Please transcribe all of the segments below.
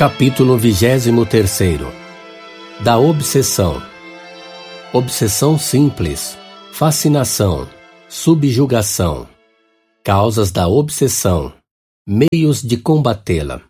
Capítulo 23. Da obsessão. Obsessão simples, fascinação, subjugação. Causas da obsessão, meios de combatê-la.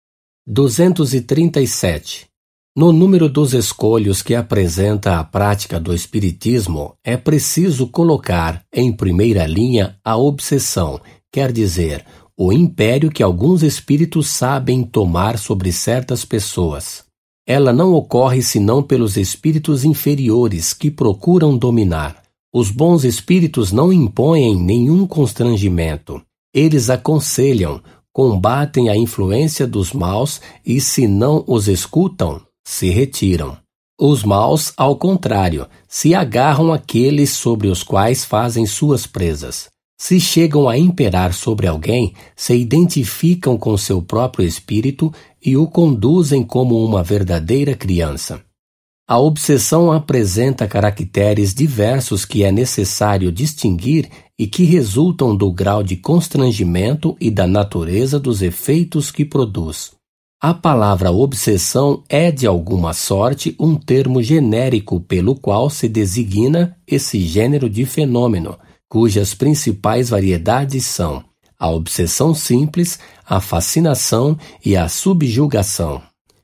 237. No número dos escolhos que apresenta a prática do espiritismo, é preciso colocar em primeira linha a obsessão, quer dizer, o império que alguns espíritos sabem tomar sobre certas pessoas. Ela não ocorre senão pelos espíritos inferiores que procuram dominar. Os bons espíritos não impõem nenhum constrangimento. Eles aconselham, combatem a influência dos maus e, se não os escutam, se retiram. Os maus, ao contrário, se agarram àqueles sobre os quais fazem suas presas. Se chegam a imperar sobre alguém, se identificam com seu próprio espírito e o conduzem como uma verdadeira criança. A obsessão apresenta caracteres diversos que é necessário distinguir e que resultam do grau de constrangimento e da natureza dos efeitos que produz. A palavra obsessão é, de alguma sorte, um termo genérico pelo qual se designa esse gênero de fenômeno, cujas principais variedades são a obsessão simples, a fascinação e a subjugação.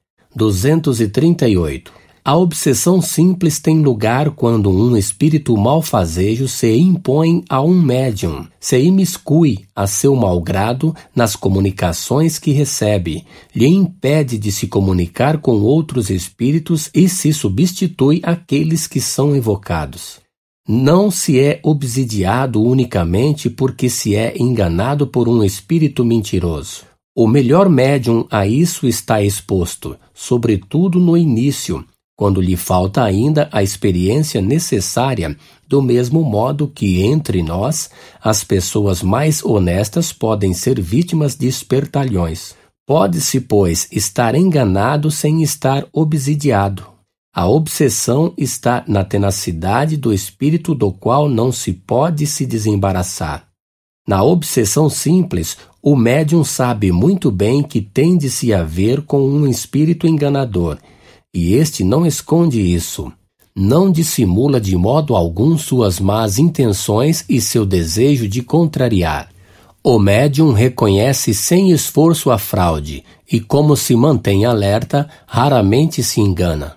238. A obsessão simples tem lugar quando um espírito malfazejo se impõe a um médium, se imiscui a seu malgrado nas comunicações que recebe, lhe impede de se comunicar com outros espíritos e se substitui àqueles que são evocados. Não se é obsidiado unicamente porque se é enganado por um espírito mentiroso. O melhor médium a isso está exposto, sobretudo no início, quando lhe falta ainda a experiência necessária, do mesmo modo que, entre nós, as pessoas mais honestas podem ser vítimas de espertalhões. Pode-se, pois, estar enganado sem estar obsidiado. A obsessão está na tenacidade do espírito do qual não se pode se desembaraçar. Na obsessão simples, o médium sabe muito bem que tem de se haver com um espírito enganador, e este não esconde isso. Não dissimula de modo algum suas más intenções e seu desejo de contrariar. O médium reconhece sem esforço a fraude, e como se mantém alerta, raramente se engana.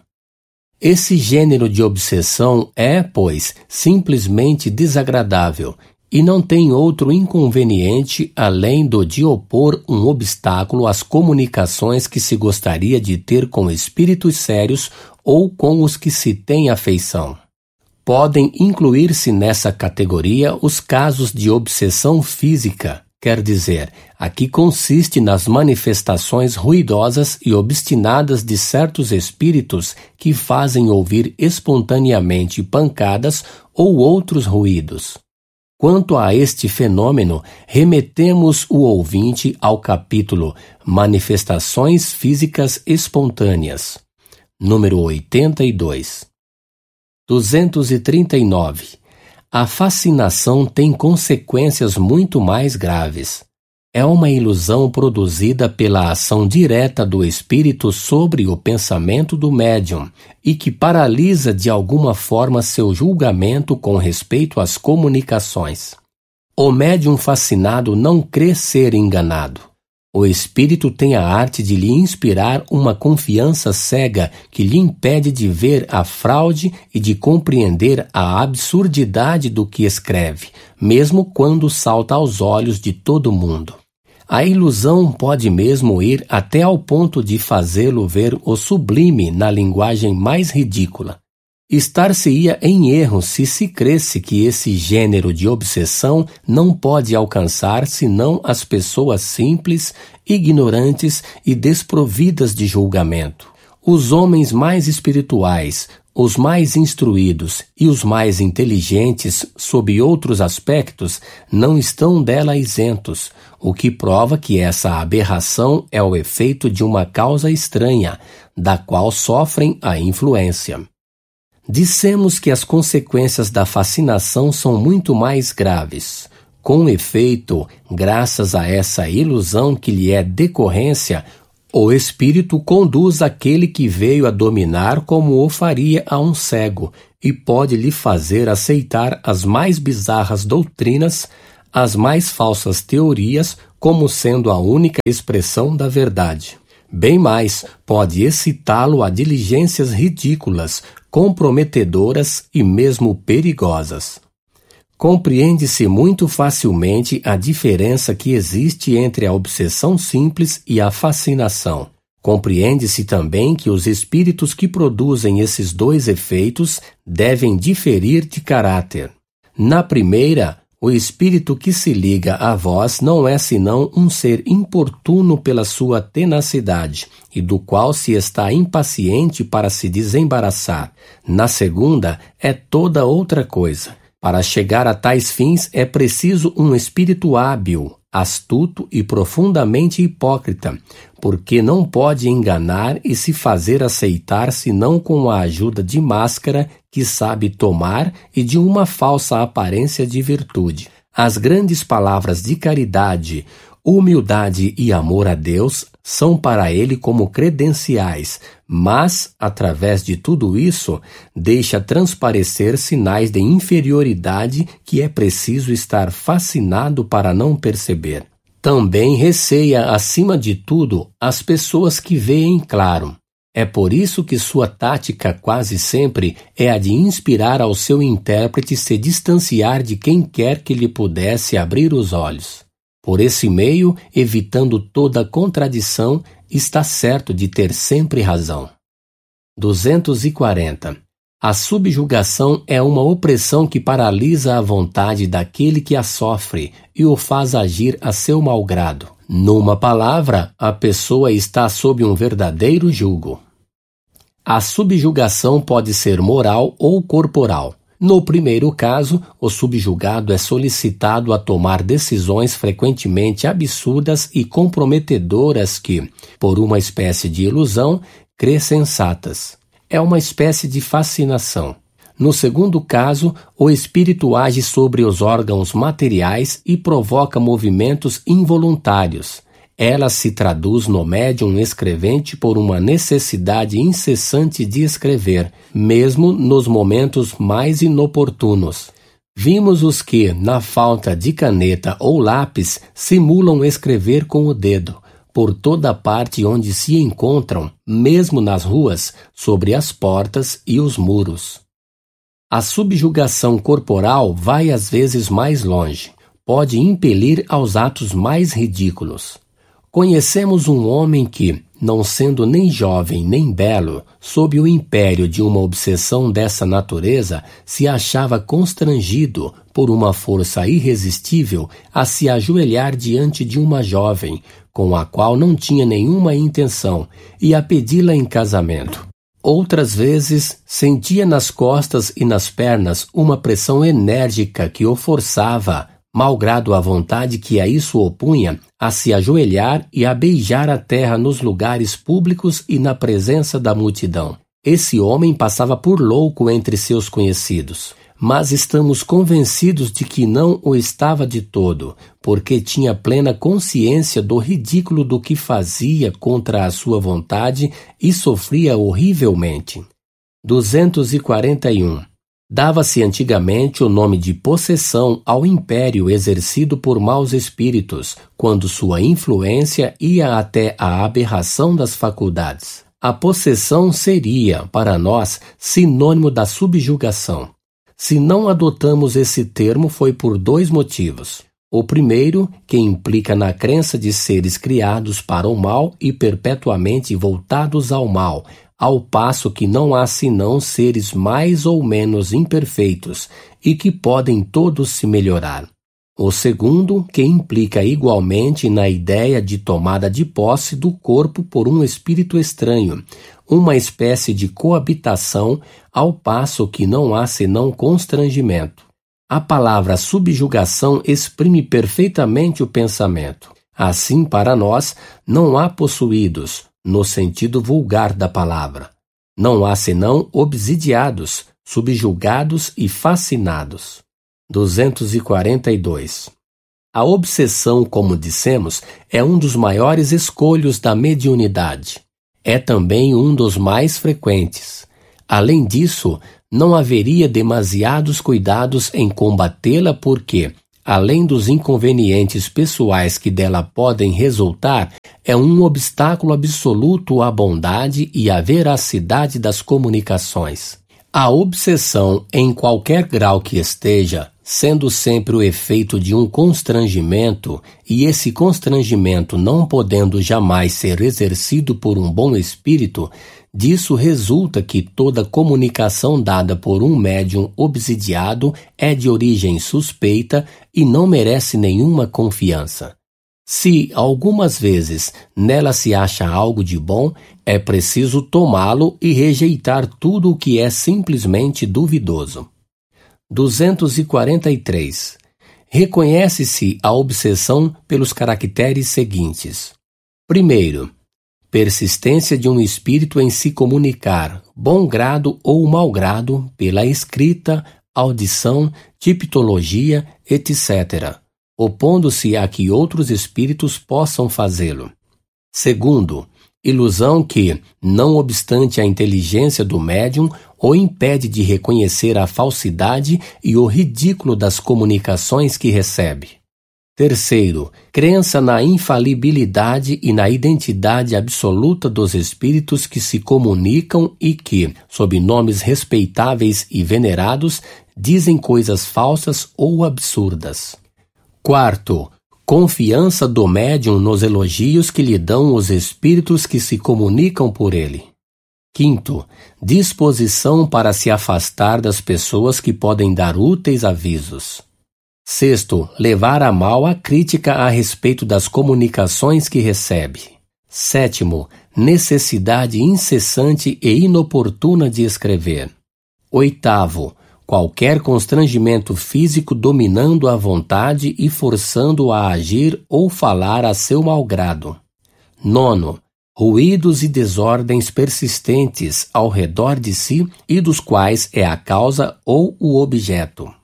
Esse gênero de obsessão é, pois, simplesmente desagradável e não tem outro inconveniente além do de opor um obstáculo às comunicações que se gostaria de ter com espíritos sérios ou com os que se tem afeição. Podem incluir-se nessa categoria os casos de obsessão física, quer dizer, a que consiste nas manifestações ruidosas e obstinadas de certos espíritos que fazem ouvir espontaneamente pancadas ou outros ruídos. Quanto a este fenômeno, remetemos o ouvinte ao capítulo Manifestações Físicas Espontâneas, número 82. 239. A fascinação tem consequências muito mais graves. É uma ilusão produzida pela ação direta do espírito sobre o pensamento do médium e que paralisa de alguma forma seu julgamento com respeito às comunicações. O médium fascinado não crê ser enganado. O espírito tem a arte de lhe inspirar uma confiança cega que lhe impede de ver a fraude e de compreender a absurdidade do que escreve, mesmo quando salta aos olhos de todo mundo. A ilusão pode mesmo ir até ao ponto de fazê-lo ver o sublime na linguagem mais ridícula. Estar-se-ia em erro se cresse que esse gênero de obsessão não pode alcançar senão as pessoas simples, ignorantes e desprovidas de julgamento. Os homens mais espirituais, os mais instruídos e os mais inteligentes, sob outros aspectos, não estão dela isentos, o que prova que essa aberração é o efeito de uma causa estranha, da qual sofrem a influência. Dissemos que as consequências da fascinação são muito mais graves. Com efeito, graças a essa ilusão que lhe é decorrência, O espírito conduz aquele que veio a dominar como o faria a um cego e pode lhe fazer aceitar as mais bizarras doutrinas, as mais falsas teorias como sendo a única expressão da verdade. Bem mais, pode excitá-lo a diligências ridículas, comprometedoras e mesmo perigosas. Compreende-se muito facilmente a diferença que existe entre a obsessão simples e a fascinação. Compreende-se também que os espíritos que produzem esses dois efeitos devem diferir de caráter. Na primeira, o espírito que se liga a vós não é senão um ser importuno pela sua tenacidade, e do qual se está impaciente para se desembaraçar. Na segunda, é toda outra coisa. Para chegar a tais fins é preciso um espírito hábil, astuto e profundamente hipócrita, porque não pode enganar e se fazer aceitar senão com a ajuda de máscara que sabe tomar e de uma falsa aparência de virtude. As grandes palavras de caridade, humildade e amor a Deus são para ele como credenciais, mas, através de tudo isso, deixa transparecer sinais de inferioridade que é preciso estar fascinado para não perceber. Também receia, acima de tudo, as pessoas que veem claro. É por isso que sua tática quase sempre é a de inspirar ao seu intérprete se distanciar de quem quer que lhe pudesse abrir os olhos. Por esse meio, evitando toda contradição, está certo de ter sempre razão. 240. A subjugação é uma opressão que paralisa a vontade daquele que a sofre e o faz agir a seu malgrado. Numa palavra, a pessoa está sob um verdadeiro jugo. A subjugação pode ser moral ou corporal. No primeiro caso, o subjugado é solicitado a tomar decisões frequentemente absurdas e comprometedoras que, por uma espécie de ilusão, crê sensatas. É uma espécie de fascinação. No segundo caso, o espírito age sobre os órgãos materiais e provoca movimentos involuntários. Ela se traduz no médium escrevente por uma necessidade incessante de escrever, mesmo nos momentos mais inoportunos. Vimos os que, na falta de caneta ou lápis, simulam escrever com o dedo, por toda parte onde se encontram, mesmo nas ruas, sobre as portas e os muros. A subjugação corporal vai às vezes mais longe, pode impelir aos atos mais ridículos. Conhecemos um homem que, não sendo nem jovem nem belo, sob o império de uma obsessão dessa natureza, se achava constrangido, por uma força irresistível, a se ajoelhar diante de uma jovem, com a qual não tinha nenhuma intenção, e a pedi-la em casamento. Outras vezes, sentia nas costas e nas pernas uma pressão enérgica que o forçava, malgrado a vontade que a isso opunha, a se ajoelhar e a beijar a terra nos lugares públicos e na presença da multidão. Esse homem passava por louco entre seus conhecidos, mas estamos convencidos de que não o estava de todo, porque tinha plena consciência do ridículo do que fazia contra a sua vontade e sofria horrivelmente. 241. Dava-se antigamente o nome de possessão ao império exercido por maus espíritos, quando sua influência ia até a aberração das faculdades. A possessão seria, para nós, sinônimo da subjugação. Se não adotamos esse termo foi por dois motivos. O primeiro, que implica na crença de seres criados para o mal e perpetuamente voltados ao mal, ao passo que não há senão seres mais ou menos imperfeitos e que podem todos se melhorar. O segundo, que implica igualmente na ideia de tomada de posse do corpo por um espírito estranho, uma espécie de coabitação, ao passo que não há senão constrangimento. A palavra subjugação exprime perfeitamente o pensamento. Assim, para nós, não há possuídos, no sentido vulgar da palavra. Não há senão obsidiados, subjugados e fascinados. 242. A obsessão, como dissemos, é um dos maiores escolhos da mediunidade. É também um dos mais frequentes. Além disso, não haveria demasiados cuidados em combatê-la porque, além dos inconvenientes pessoais que dela podem resultar, é um obstáculo absoluto à bondade e à veracidade das comunicações. A obsessão, em qualquer grau que esteja, sendo sempre o efeito de um constrangimento, e esse constrangimento não podendo jamais ser exercido por um bom espírito, disso resulta que toda comunicação dada por um médium obsidiado é de origem suspeita e não merece nenhuma confiança. Se, algumas vezes, nela se acha algo de bom, é preciso tomá-lo e rejeitar tudo o que é simplesmente duvidoso. 243. Reconhece-se a obsessão pelos caracteres seguintes. Primeiro, persistência de um espírito em se comunicar, bom grado ou mau grado, pela escrita, audição, tipologia, etc., opondo-se a que outros espíritos possam fazê-lo. Segundo, ilusão que, não obstante a inteligência do médium, o impede de reconhecer a falsidade e o ridículo das comunicações que recebe. Terceiro, crença na infalibilidade e na identidade absoluta dos espíritos que se comunicam e que, sob nomes respeitáveis e venerados, dizem coisas falsas ou absurdas. Quarto, confiança do médium nos elogios que lhe dão os espíritos que se comunicam por ele. Quinto, disposição para se afastar das pessoas que podem dar úteis avisos. Sexto, levar a mal a crítica a respeito das comunicações que recebe. Sétimo, necessidade incessante e inoportuna de escrever. Oitavo, qualquer constrangimento físico dominando a vontade e forçando-o a agir ou falar a seu malgrado. Nono, ruídos e desordens persistentes ao redor de si e dos quais é a causa ou o objeto.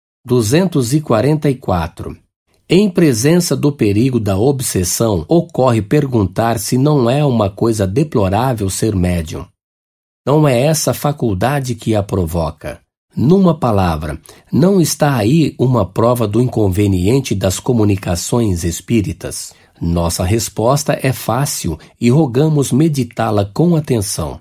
244. Em presença do perigo da obsessão, ocorre perguntar se não é uma coisa deplorável ser médium. Não é essa faculdade que a provoca. Numa palavra, não está aí uma prova do inconveniente das comunicações espíritas? Nossa resposta é fácil e rogamos meditá-la com atenção.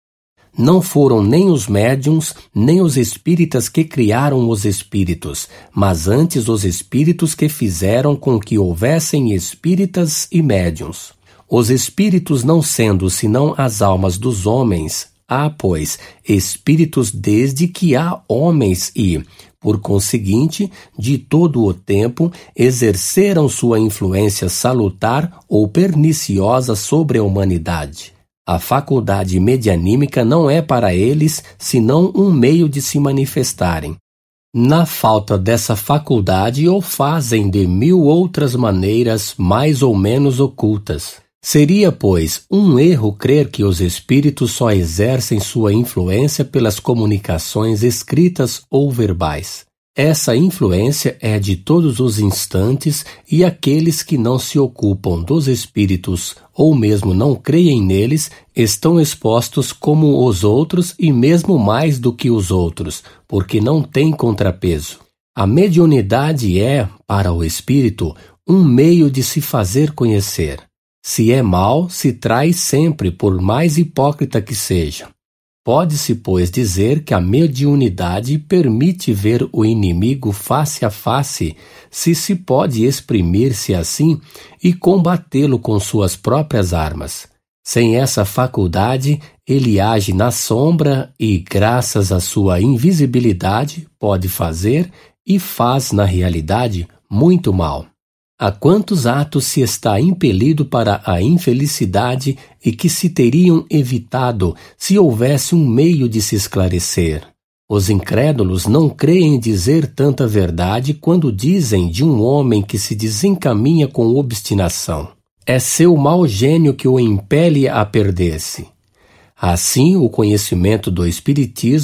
Não foram nem os médiuns, nem os espíritas que criaram os espíritos, mas antes os espíritos que fizeram com que houvessem espíritas e médiuns. Os espíritos não sendo senão as almas dos homens, há, pois, espíritos desde que há homens e, por conseguinte, de todo o tempo, exerceram sua influência salutar ou perniciosa sobre a humanidade. A faculdade medianímica não é para eles senão um meio de se manifestarem. Na falta dessa faculdade, o fazem de 1000 outras maneiras mais ou menos ocultas. Seria, pois, um erro crer que os espíritos só exercem sua influência pelas comunicações escritas ou verbais. Essa influência é de todos os instantes e aqueles que não se ocupam dos espíritos ou mesmo não creem neles estão expostos como os outros e mesmo mais do que os outros, porque não têm contrapeso. A mediunidade é, para o espírito, um meio de se fazer conhecer. Se é mal, se trai sempre, por mais hipócrita que seja. Pode-se, pois, dizer que a mediunidade permite ver o inimigo face a face, se pode exprimir-se assim e combatê-lo com suas próprias armas. Sem essa faculdade, ele age na sombra e, graças à sua invisibilidade, pode fazer e faz, na realidade, muito mal. A quantos atos se está impelido para a infelicidade e que se teriam evitado se houvesse um meio de se esclarecer? Os incrédulos não creem dizer tanta verdade quando dizem de um homem que se desencaminha com obstinação. É seu mau gênio que o impele a perder-se. Assim, o conhecimento do Espiritismo,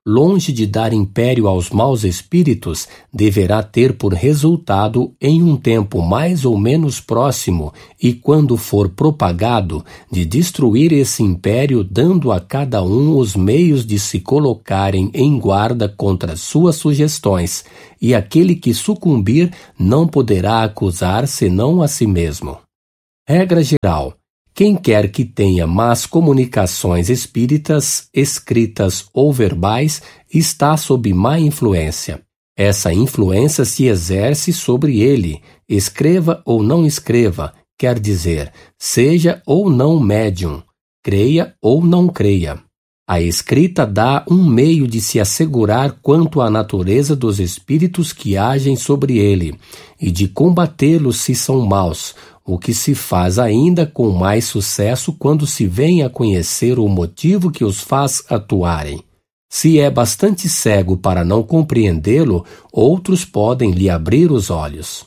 longe de dar império aos maus espíritos, deverá ter por resultado, em um tempo mais ou menos próximo, e quando for propagado, de destruir esse império, dando a cada um os meios de se colocarem em guarda contra suas sugestões, e aquele que sucumbir não poderá acusar senão a si mesmo. Regra geral: quem quer que tenha más comunicações espíritas, escritas ou verbais, está sob má influência. Essa influência se exerce sobre ele, escreva ou não escreva, quer dizer, seja ou não médium, creia ou não creia. A escrita dá um meio de se assegurar quanto à natureza dos espíritos que agem sobre ele, e de combatê-los se são maus, o que se faz ainda com mais sucesso quando se vem a conhecer o motivo que os faz atuarem. Se é bastante cego para não compreendê-lo, outros podem lhe abrir os olhos.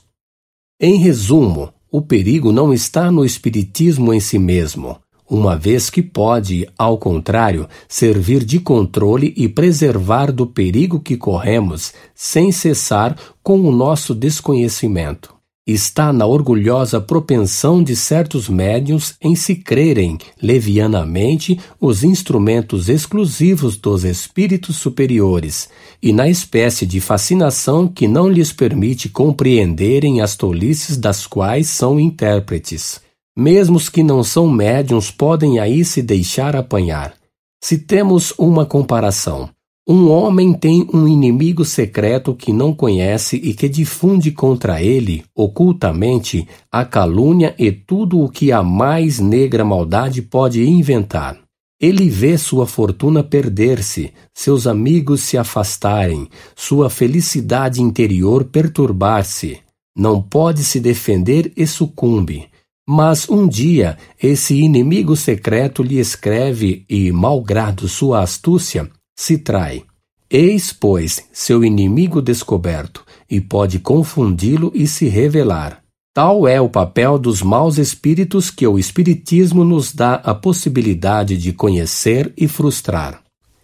Em resumo, o perigo não está no espiritismo em si mesmo, uma vez que pode, ao contrário, servir de controle e preservar do perigo que corremos, sem cessar com o nosso desconhecimento. Está na orgulhosa propensão de certos médiuns em se crerem levianamente os instrumentos exclusivos dos espíritos superiores e na espécie de fascinação que não lhes permite compreenderem as tolices das quais são intérpretes. Mesmo os que não são médiuns podem aí se deixar apanhar. Se temos uma comparação, um homem tem um inimigo secreto que não conhece e que difunde contra ele, ocultamente, a calúnia e tudo o que a mais negra maldade pode inventar. Ele vê sua fortuna perder-se, seus amigos se afastarem, sua felicidade interior perturbar-se. Não pode se defender e sucumbe. Mas um dia, esse inimigo secreto lhe escreve e, malgrado sua astúcia, se trai. Eis, pois, seu inimigo descoberto, e pode confundi-lo e se revelar. Tal é o papel dos maus espíritos que o Espiritismo nos dá a possibilidade de conhecer e frustrar.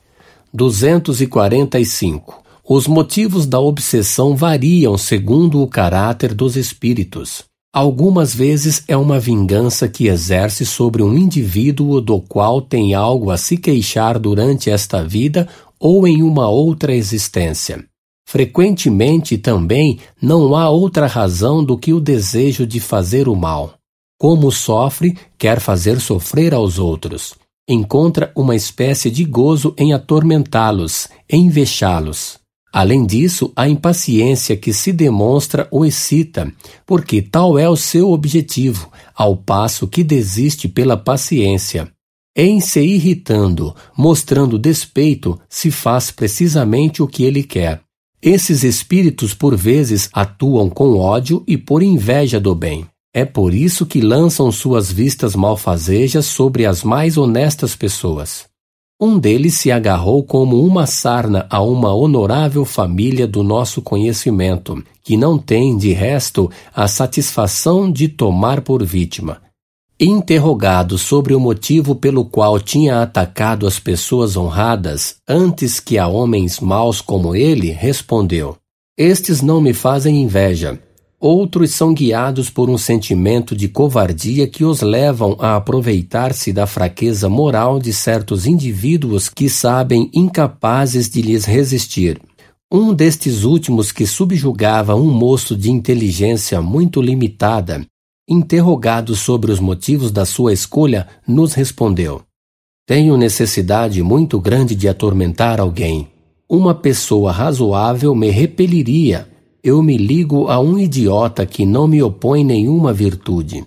245. Os motivos da obsessão variam segundo o caráter dos espíritos. Algumas vezes é uma vingança que exerce sobre um indivíduo do qual tem algo a se queixar durante esta vida ou em uma outra existência. Frequentemente também não há outra razão do que o desejo de fazer o mal. Como sofre, quer fazer sofrer aos outros. Encontra uma espécie de gozo em atormentá-los, em vexá-los. Além disso, a impaciência que se demonstra o excita, porque tal é o seu objetivo, ao passo que desiste pela paciência. Em se irritando, mostrando despeito, se faz precisamente o que ele quer. Esses espíritos, por vezes, atuam com ódio e por inveja do bem. É por isso que lançam suas vistas malfazejas sobre as mais honestas pessoas. Um deles se agarrou como uma sarna a uma honorável família do nosso conhecimento, que não tem, de resto, a satisfação de tomar por vítima. Interrogado sobre o motivo pelo qual tinha atacado as pessoas honradas antes que a homens maus como ele, respondeu: "Estes não me fazem inveja. Outros são guiados por um sentimento de covardia que os levam a aproveitar-se da fraqueza moral de certos indivíduos que sabem incapazes de lhes resistir. Um destes últimos, que subjugava um moço de inteligência muito limitada, interrogado sobre os motivos da sua escolha, nos respondeu: Tenho necessidade muito grande de atormentar alguém. Uma pessoa razoável me repeliria. Eu me ligo a um idiota que não me opõe nenhuma virtude.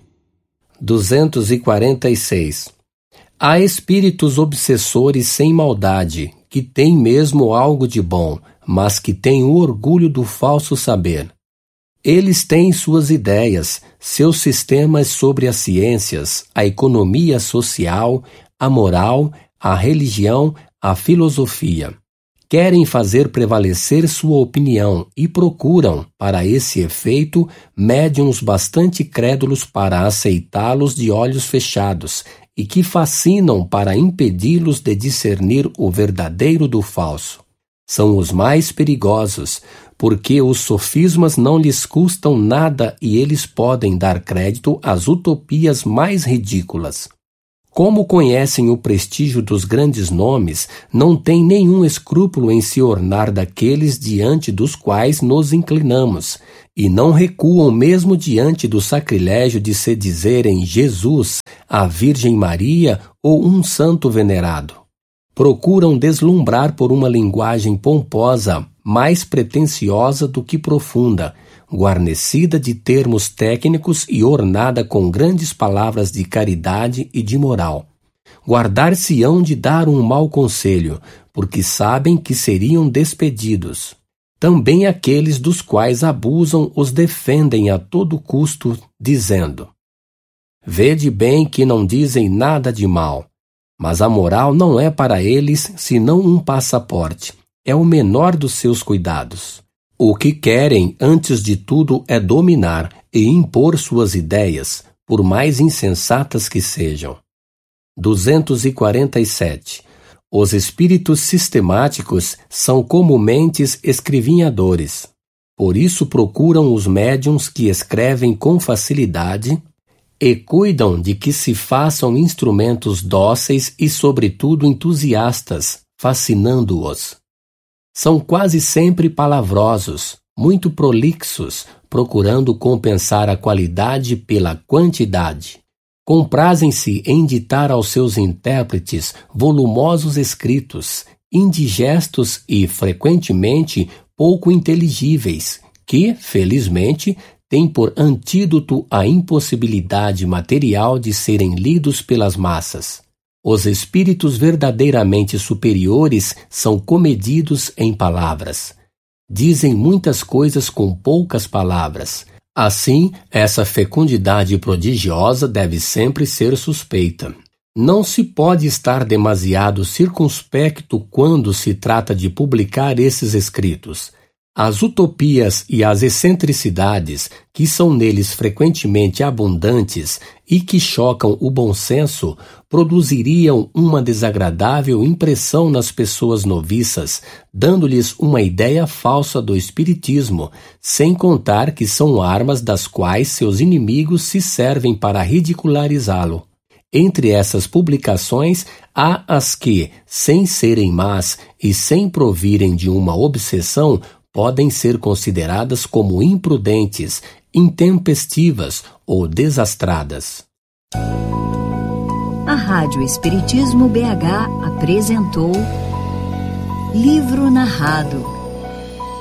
246. Há espíritos obsessores sem maldade, que têm mesmo algo de bom, mas que têm o orgulho do falso saber. Eles têm suas ideias, seus sistemas sobre as ciências, a economia social, a moral, a religião, a filosofia. Querem fazer prevalecer sua opinião e procuram, para esse efeito, médiuns bastante crédulos para aceitá-los de olhos fechados e que fascinam para impedi-los de discernir o verdadeiro do falso. São os mais perigosos, porque os sofismas não lhes custam nada e eles podem dar crédito às utopias mais ridículas. Como conhecem o prestígio dos grandes nomes, não têm nenhum escrúpulo em se ornar daqueles diante dos quais nos inclinamos, e não recuam mesmo diante do sacrilégio de se dizerem Jesus, a Virgem Maria ou um santo venerado. Procuram deslumbrar por uma linguagem pomposa, mais pretensiosa do que profunda, guarnecida de termos técnicos e ornada com grandes palavras de caridade e de moral. Guardar-se-ão de dar um mau conselho, porque sabem que seriam despedidos. Também aqueles dos quais abusam os defendem a todo custo, dizendo: vede bem que não dizem nada de mal. Mas a moral não é para eles senão um passaporte, é o menor dos seus cuidados. O que querem, antes de tudo, é dominar e impor suas ideias, por mais insensatas que sejam. 247. Os espíritos sistemáticos são comumente escrivinhadores. Por isso procuram os médiuns que escrevem com facilidade e cuidam de que se façam instrumentos dóceis e, sobretudo, entusiastas, fascinando-os. São quase sempre palavrosos, muito prolixos, procurando compensar a qualidade pela quantidade. Comprazem-se em ditar aos seus intérpretes volumosos escritos, indigestos e, frequentemente, pouco inteligíveis, que, felizmente, têm por antídoto a impossibilidade material de serem lidos pelas massas. Os espíritos verdadeiramente superiores são comedidos em palavras. Dizem muitas coisas com poucas palavras. Assim, essa fecundidade prodigiosa deve sempre ser suspeita. Não se pode estar demasiado circunspecto quando se trata de publicar esses escritos. As utopias e as excentricidades, que são neles frequentemente abundantes e que chocam o bom senso, produziriam uma desagradável impressão nas pessoas noviças, dando-lhes uma ideia falsa do espiritismo, sem contar que são armas das quais seus inimigos se servem para ridicularizá-lo. Entre essas publicações, há as que, sem serem más e sem provirem de uma obsessão, podem ser consideradas como imprudentes, intempestivas ou desastradas. A Rádio Espiritismo BH apresentou Livro Narrado.